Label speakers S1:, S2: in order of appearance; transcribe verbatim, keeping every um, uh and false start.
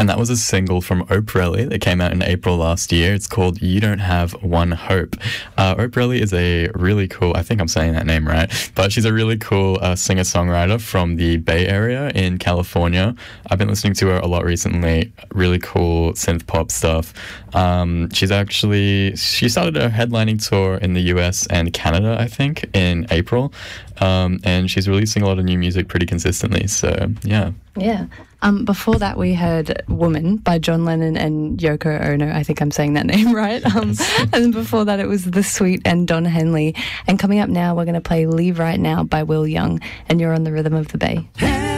S1: And that was a single from Oprelli that came out in April last year. It's called You Don't Have One Hope. Uh, Oprelli is a really cool, I think I'm saying that name right, but she's a really cool uh, singer-songwriter from the Bay Area in California. I've been listening to her a lot recently. Really cool synth pop stuff. Um, she's actually, she started a headlining tour in the U S and Canada, I think, in April. Um, and she's releasing a lot of new music pretty consistently. So, yeah.
S2: Yeah. Um, before that, we heard Woman by John Lennon and Yoko Ono. I think I'm saying that name right. Um, and before that, it was The Sweet and Don Henley. And coming up now, we're going to play Leave Right Now by Will Young. And you're on the Rhythm of the Bay.